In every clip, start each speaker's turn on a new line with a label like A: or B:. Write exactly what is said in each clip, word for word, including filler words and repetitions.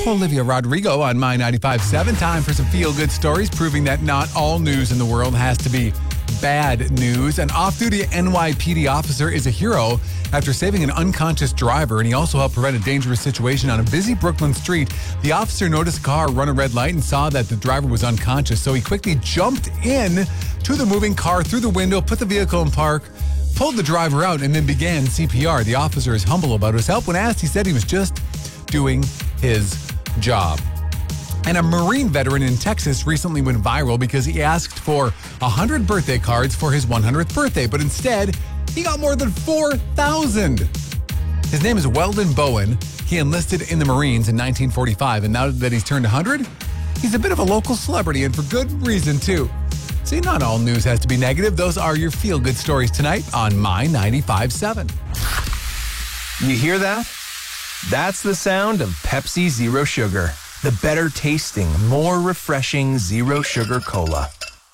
A: Olivia Rodrigo on My ninety-five point seven. Time for some feel-good stories proving that not all news in the world has to be bad news. An off-duty N Y P D officer is a hero after saving an unconscious driver, and he also helped prevent a dangerous situation on a busy Brooklyn street. The officer noticed a car run a red light and saw that the driver was unconscious, so he quickly jumped in to the moving car through the window, put the vehicle in park, pulled the driver out, and then began C P R. The officer is humble about his help. When asked, he said he was just doing his job. And a Marine veteran in Texas recently went viral because he asked for one hundred birthday cards for his one hundredth birthday, but instead, he got more than four thousand. His name is Weldon Bowen. He enlisted in the Marines in nineteen forty-five, and now that he's turned one hundred, he's a bit of a local celebrity, and for good reason, too. See, not all news has to be negative. Those are your feel-good stories tonight on My ninety-five point seven.
B: You hear that? That's the sound of Pepsi Zero Sugar. The better tasting, more refreshing zero sugar cola.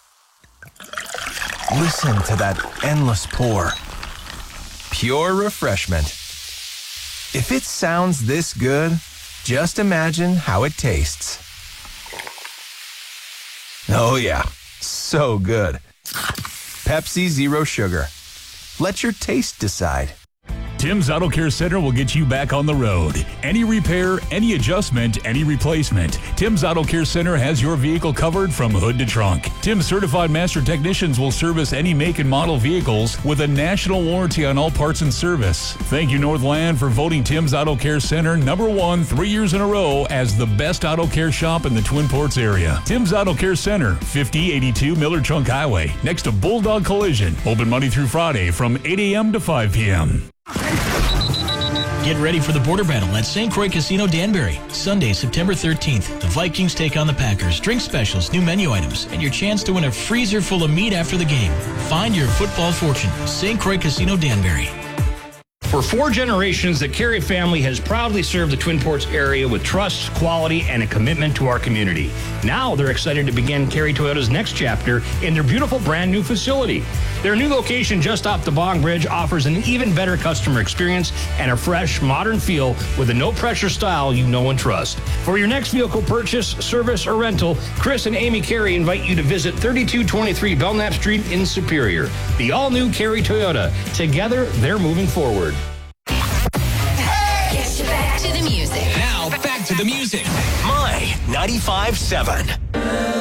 B: Listen to that endless pour. Pure refreshment. If it sounds this good, just imagine how it tastes. Oh yeah, so good. Pepsi Zero Sugar. Let your taste decide.
C: Tim's Auto Care Center will get you back on the road. Any repair, any adjustment, any replacement. Tim's Auto Care Center has your vehicle covered from hood to trunk. Tim's certified master technicians will service any make and model vehicles with a national warranty on all parts and service. Thank you, Northland, for voting Tim's Auto Care Center number one three years in a row as the best auto care shop in the Twin Ports area. Tim's Auto Care Center, fifty eighty-two Miller Trunk Highway, next to Bulldog Collision. Open Monday through Friday from eight a.m. to five p.m.
D: Get ready for the border battle at Saint Croix Casino Danbury. Sunday, September thirteenth. The Vikings take on the Packers. Drink specials, new menu items, and your chance to win a freezer full of meat after the game. Find your football fortune. Saint Croix Casino Danbury.
E: For four generations, the Carey family has proudly served the Twin Ports area with trust, quality, and a commitment to our community. Now they're excited to begin Carey Toyota's next chapter in their beautiful brand new facility. Their new location just off the Bong Bridge offers an even better customer experience and a fresh, modern feel with a no-pressure style you know and trust. For your next vehicle purchase, service, or rental, Chris and Amy Carey invite you to visit thirty-two twenty-three Belknap Street in Superior. The all-new Carey Toyota. Together, they're moving forward.
F: Back to the music.
D: Now, back to the music.
B: My ninety-five point seven.